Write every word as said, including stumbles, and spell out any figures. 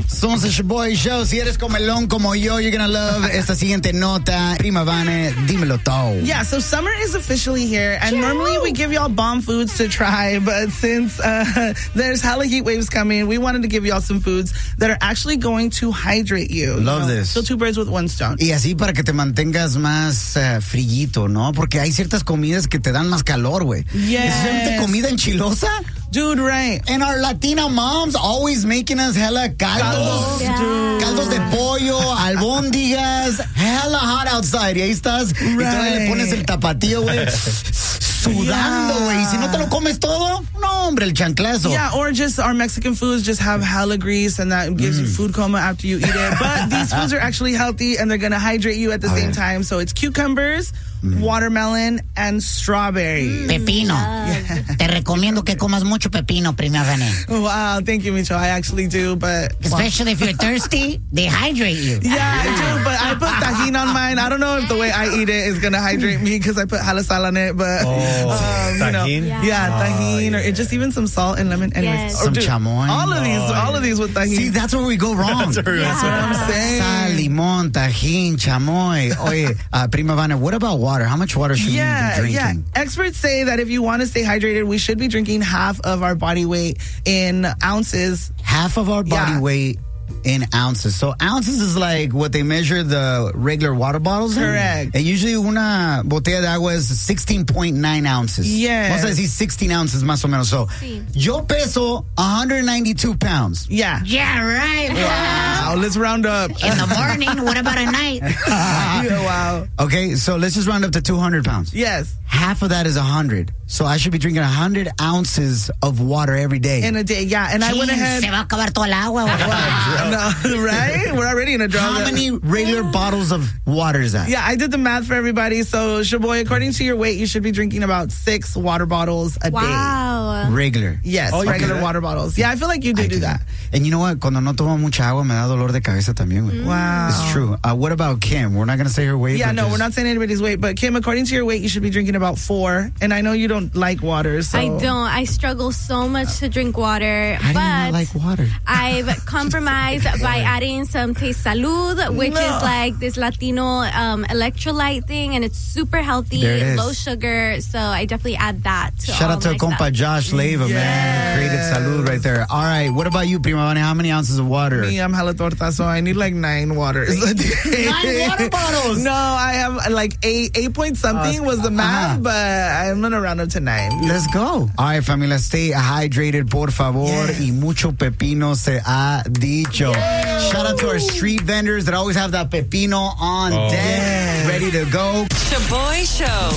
Somos el Shaboy Show. Si eres comelón como yo, you're gonna love esta siguiente nota. Prima Vane, dímelo todo. Yeah, so summer is officially here, and Chill. normally we give y'all bomb foods to try, but since uh, there's hella heat waves coming, we wanted to give y'all some foods that are actually going to hydrate you. Love you know? this. Kill two birds with one stone. Y así para que te mantengas más uh, frillito, ¿no? Porque hay ciertas comidas que te dan más calor, güey. Yes. ¿Es comida enchilosa? Dude, right. And our Latina moms always making us hella caldos. Yeah. Caldos de pollo, albóndigas, hella hot outside. Y ahí estás. Right. Y todavía le pones el tapatío, güey. Sudando, güey. Yeah. Y si no te lo comes todo, no, hombre, el chanclazo. Yeah, or just our Mexican foods just have hella grease and that gives mm. you food coma after you eat it. But these foods are actually healthy and they're going to hydrate you at the okay. same time. So it's cucumbers, mm. watermelon, and strawberry. Pepino. Yeah. Te recomiendo que comas mucho pepino, Prima Vane. Wow, thank you, Micho. I actually do, but... Especially well. if you're thirsty, they hydrate you. Yeah, I do, but I put tajin on mine. I don't know if the way I eat it is going to hydrate me because I put jala sal on it, but... Oh, um, you know, tajin? Yeah, yeah tajin, oh, or it just even some salt and lemon. Anyways, yes. or Some dude, chamoy. All of these, oh, all yeah. of these with tajin. See, that's where we go wrong. That's, yeah. that's what I'm saying. Sal, limón, tajin, chamoy. Oye, uh, Prima Vane, what about water? How much water should yeah, we be drinking? Yeah, experts say that if you want to stay hydrated, we should be drinking half of our body weight in ounces. Half of our body yeah. weight in ounces. So ounces is like what they measure the regular water bottles in. Correct. And usually una botella de agua is sixteen point nine ounces. Yes. Vamos a decir sixteen ounces más o menos. So sí. Yo peso one hundred ninety-two pounds. Yeah. Yeah, right. Wow. Let's round up. In the morning, what about at night? Yeah, wow. Okay, so let's just round up to two hundred pounds. Yes. Half of that is one hundred. So I should be drinking one hundred ounces of water every day. In a day, yeah. And I went ahead. Se va a acabar toda el agua. No, right? We're already in a drought. How many regular bottles of water is that? Yeah, I did the math for everybody. So, Shaboy, according to your weight, you should be drinking about six water bottles a wow. day. Wow. Regular. Yes, oh, regular okay. water bottles. Yeah, I feel like you do I do, do that. that. And you know what? Cuando no tomo mucha agua, me da dolor de cabeza también. Mm. Wow. It's true. Uh, what about Kim? We're not going to say her weight. Yeah, no, just... we're not saying anybody's weight. But, Kim, according to your weight, you should be drinking about four. And I know you don't like water, so. I don't. I struggle so much to drink water. How but do you not like water? I've compromised by adding some Taste Salud, which no. is like this Latino um, electrolyte thing, and it's super healthy, there it is. low sugar. So I definitely add that to Shout all out to my compa stuff. Josh Leva, yes. man. Created Salud right there. All right, what about you, Prima Vane? How many ounces of water? Me, I'm hella torta, so I need like nine waters a day. Nine water bottles? No, I have like eight, eight point something uh, was the math, uh-huh. but I'm going to round up to nine. Let's go. All right, familia, stay hydrated, por favor. Yes. Y mucho pepino se ha dicho. Yes. Shout out to our street vendors that always have that pepino on oh. deck, yes. ready to go. Shaboy Show.